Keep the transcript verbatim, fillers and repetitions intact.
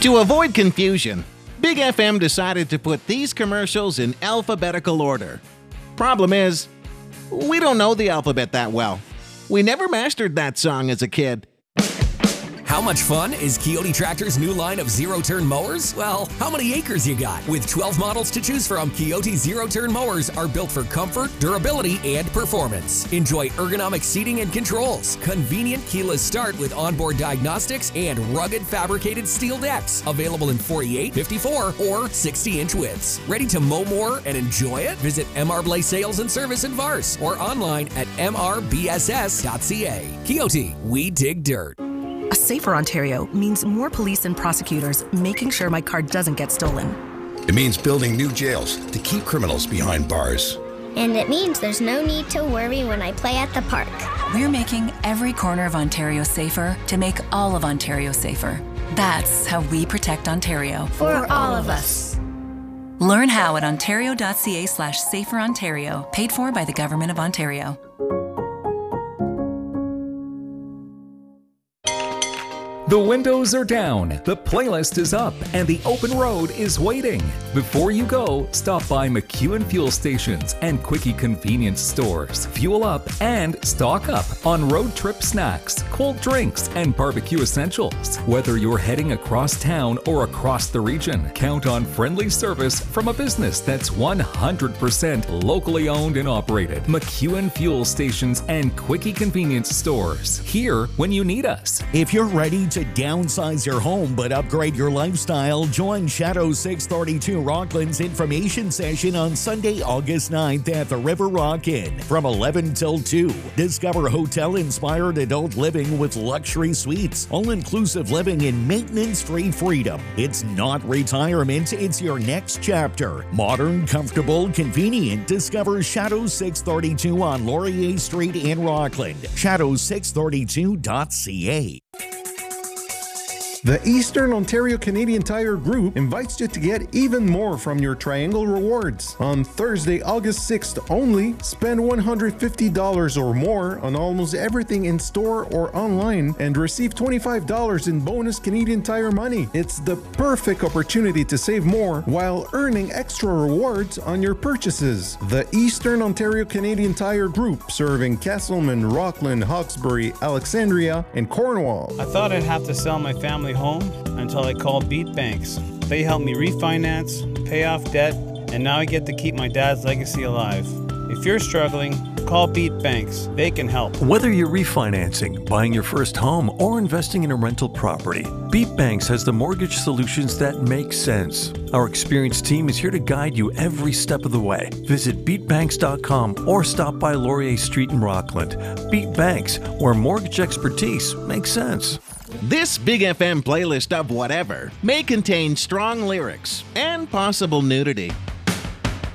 To avoid confusion, Big F M decided to put these commercials in alphabetical order. Problem is, we don't know the alphabet that well. We never mastered that song as a kid. How much fun is Kioti Tractor's new line of zero-turn mowers? Well, how many acres you got? With twelve models to choose from, Kioti zero-turn mowers are built for comfort, durability, and performance. Enjoy ergonomic seating and controls, convenient keyless start with onboard diagnostics, and rugged fabricated steel decks. Available in forty-eight, fifty-four, or sixty inch widths. Ready to mow more and enjoy it? Visit M R Blay Sales and Service in Vars or online at m r b s s dot c a. Kioti, we dig dirt. A safer Ontario means more police and prosecutors making sure my car doesn't get stolen. It means building new jails to keep criminals behind bars. And it means there's no need to worry when I play at the park. We're making every corner of Ontario safer to make all of Ontario safer. That's how we protect Ontario. For all of us. Learn how at ontario.ca slash safer Ontario. Paid for by the Government of Ontario. The windows are down, the playlist is up, and the open road is waiting. Before you go, stop by McEwen Fuel Stations and Quickie Convenience Stores. Fuel up and stock up on road trip snacks, cold drinks, and barbecue essentials. Whether you're heading across town or across the region, count on friendly service from a business that's one hundred percent locally owned and operated. McEwen Fuel Stations and Quickie Convenience Stores. Here when you need us. If you're ready to downsize your home but upgrade your lifestyle, join Shadow six thirty-two Rockland's information session on Sunday, August ninth at the River Rock Inn from eleven till two. Discover hotel-inspired adult living with luxury suites, all-inclusive living in maintenance-free freedom. It's not retirement, it's your next chapter. Modern, comfortable, convenient. Discover Shadow six thirty-two on Laurier Street in Rockland. shadow six thirty-two dot c a. The Eastern Ontario Canadian Tire Group invites you to get even more from your Triangle Rewards. On Thursday, August sixth only, spend one hundred fifty dollars or more on almost everything in store or online and receive twenty-five dollars in bonus Canadian Tire money. It's the perfect opportunity to save more while earning extra rewards on your purchases. The Eastern Ontario Canadian Tire Group, serving Castleman, Rockland, Hawkesbury, Alexandria, and Cornwall. I thought I'd have to sell my family home until I called Beat Banks. They helped me refinance, pay off debt, and now I get to keep my dad's legacy alive. If you're struggling, call Beat Banks. They can help. Whether you're refinancing, buying your first home, or investing in a rental property, Beat Banks has the mortgage solutions that make sense. Our experienced team is here to guide you every step of the way. Visit beat banks dot com or stop by Laurier Street in Rockland. Beat Banks, where mortgage expertise makes sense. This Big F M playlist of whatever may contain strong lyrics and possible nudity.